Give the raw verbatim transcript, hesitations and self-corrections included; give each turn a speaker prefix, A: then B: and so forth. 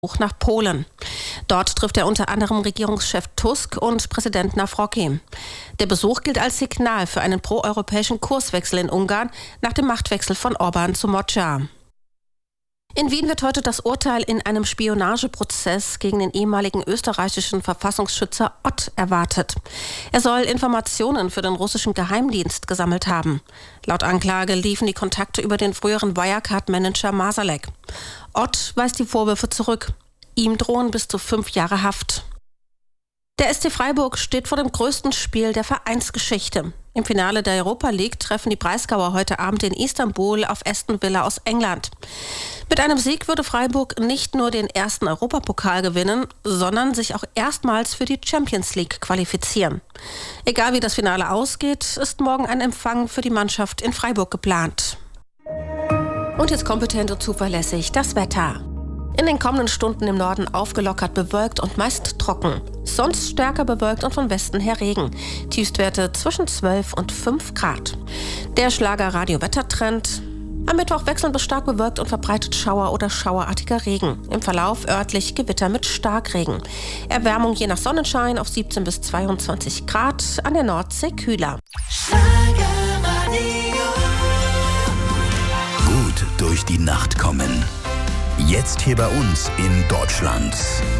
A: nach Polen. Dort trifft er unter anderem Regierungschef Tusk und Präsident Nawrocki. Der Besuch gilt als Signal für einen proeuropäischen Kurswechsel in Ungarn nach dem Machtwechsel von Orbán zu Mocsa. In Wien wird heute das Urteil in einem Spionageprozess gegen den ehemaligen österreichischen Verfassungsschützer Ott erwartet. Er soll Informationen für den russischen Geheimdienst gesammelt haben. Laut Anklage liefen die Kontakte über den früheren Wirecard-Manager Marsalek. Ott weist die Vorwürfe zurück. Ihm drohen bis zu fünf Jahre Haft. Der S C Freiburg steht vor dem größten Spiel der Vereinsgeschichte. Im Finale der Europa League treffen die Breisgauer heute Abend in Istanbul auf Aston Villa aus England. Mit einem Sieg würde Freiburg nicht nur den ersten Europapokal gewinnen, sondern sich auch erstmals für die Champions League qualifizieren. Egal wie das Finale ausgeht, ist morgen ein Empfang für die Mannschaft in Freiburg geplant. Und jetzt kompetent und zuverlässig das Wetter. In den kommenden Stunden im Norden aufgelockert bewölkt und meist trocken. Sonst stärker bewölkt und von Westen her Regen. Tiefstwerte zwischen zwölf und fünf Grad. Der Schlager-Radio-Wettertrend. Am Mittwoch wechselnd bis stark bewölkt und verbreitet Schauer oder schauerartiger Regen. Im Verlauf örtlich Gewitter mit Starkregen. Erwärmung je nach Sonnenschein auf siebzehn bis zweiundzwanzig Grad. An der Nordsee kühler.
B: Gut durch die Nacht kommen. Jetzt hier bei uns in Deutschland.